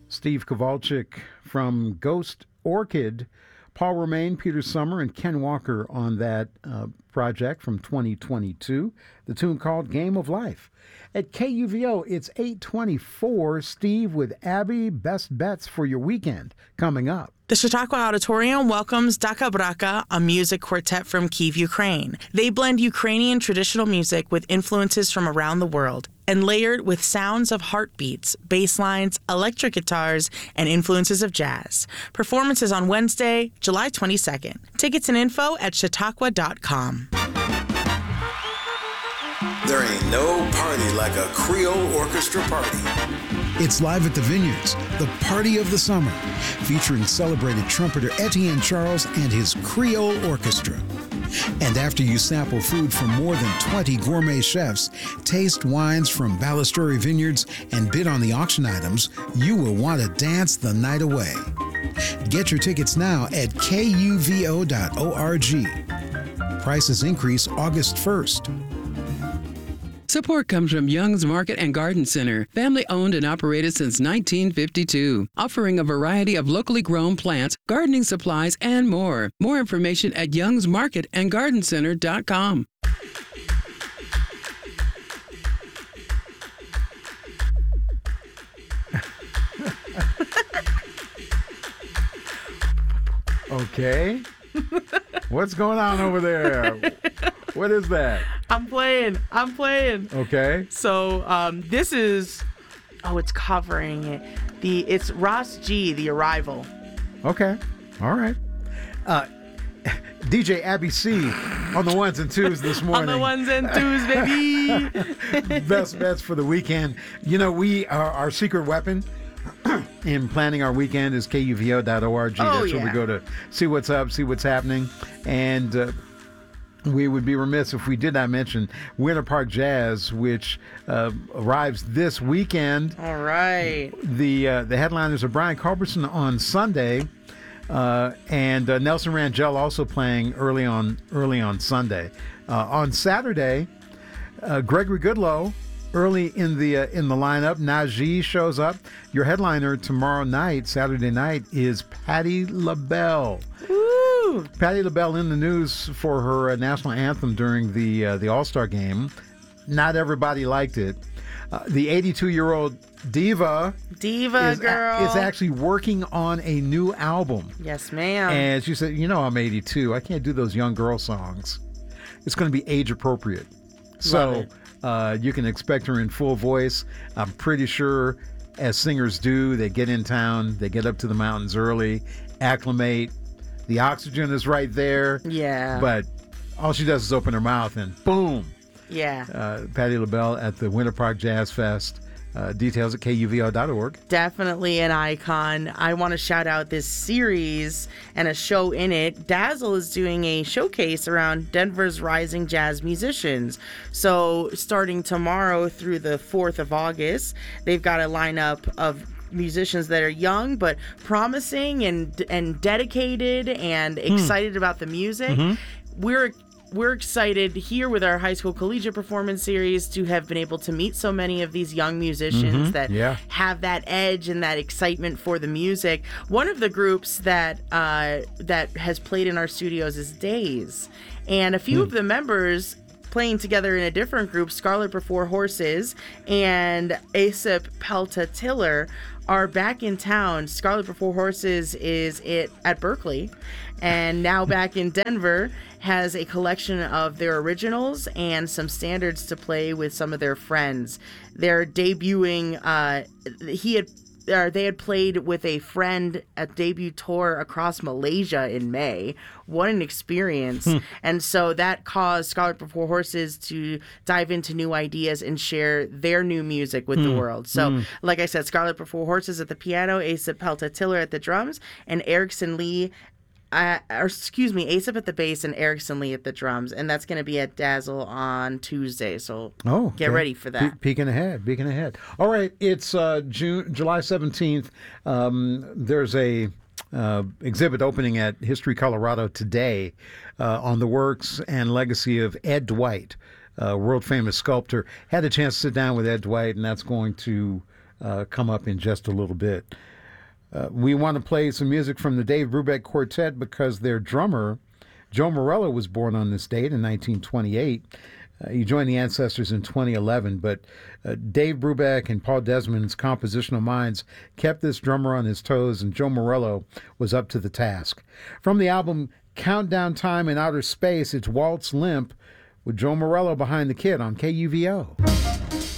Steve Kowalczyk from Ghost Orchid, Paul Romaine, Peter Summer, and Ken Walker on that project from 2022. The tune called Game of Life. At KUVO, it's 8:24. Steve with Abby, best bets for your weekend coming up. The Chautauqua Auditorium welcomes Daka Braka, a music quartet from Kyiv, Ukraine. They blend Ukrainian traditional music with influences from around the world and layered with sounds of heartbeats, bass lines, electric guitars, and influences of jazz. Performances on Wednesday, July 22nd. Tickets and info at chautauqua.com. There ain't no party like a Creole orchestra party. It's live at the Vineyards, the party of the summer, featuring celebrated trumpeter Etienne Charles and his Creole Orchestra. And after you sample food from more than 20 gourmet chefs, taste wines from Ballasturi Vineyards, and bid on the auction items, you will want to dance the night away. Get your tickets now at kuvo.org. Prices increase August 1st. Support comes from Young's Market and Garden Center, family owned and operated since 1952, offering a variety of locally grown plants, gardening supplies, and more. More information at youngsmarketandgardencenter.com. Okay. What's going on over there? What is that? I'm playing. Okay. So this is, it's covering it. It's Ross G, The Arrival. Okay. All right. DJ Abby C on the ones and twos this morning. On the ones and twos, baby. Best bets for the weekend. You know, our secret weapon in planning our weekend is kuvo.org. That's where we go to see what's up, see what's happening. And we would be remiss if we did not mention Winter Park Jazz, which arrives this weekend. All right. The headliners are Brian Culbertson on Sunday, and Nelson Rangel also playing early on Sunday. On Saturday, Gregory Goodloe early in the lineup. Najee shows up. Your headliner tomorrow night, Saturday night, is Patti LaBelle. Patti LaBelle in the news for her national anthem during the All-Star game. Not everybody liked it. The 82-year-old diva girl is actually working on a new album. Yes, ma'am. And she said, I'm 82. I can't do those young girl songs. It's going to be age appropriate. So you can expect her in full voice. I'm pretty sure, as singers do, they get in town, they get up to the mountains early, acclimate. The oxygen is right there. Yeah. But all she does is open her mouth and boom. Yeah. Patti LaBelle at the Winter Park Jazz Fest. Details at kuvo.org. Definitely an icon. I want to shout out this series and a show in it. Dazzle is doing a showcase around Denver's rising jazz musicians. So starting tomorrow through the 4th of August, they've got a lineup of musicians that are young but promising and dedicated and excited about the music. We're excited here with our high school collegiate performance series to have been able to meet so many of these young musicians that have that edge and that excitement for the music. One of the groups that has played in our studios is Days, and a few of the members playing together in a different group, Scarlet Before Horses and Asap Pelta Tiller, are back in town. Scarlet Before Horses is at Berkeley, and now back in Denver, has a collection of their originals and some standards to play with some of their friends. They're debuting. They had played with a friend at debut tour across Malaysia in May. What an experience. And so that caused Scarlet Before Horses to dive into new ideas and share their new music with the world. So, like I said, Scarlet Before Horses at the piano, Asap Pelta Tiller at the drums, and Erickson Lee Asap at the bass and Erickson Lee at the drums, and that's going to be at Dazzle on Tuesday. So get ready for that. Peeking ahead. All right, it's July 17th. There's a exhibit opening at History Colorado today on the works and legacy of Ed Dwight, world famous sculptor. Had a chance to sit down with Ed Dwight, and that's going to come up in just a little bit. We want to play some music from the Dave Brubeck Quartet because their drummer, Joe Morello, was born on this date in 1928. He joined the Ancestors in 2011, but Dave Brubeck and Paul Desmond's compositional minds kept this drummer on his toes, and Joe Morello was up to the task. From the album Countdown Time in Outer Space, it's Waltz Limp with Joe Morello behind the kit on KUVO.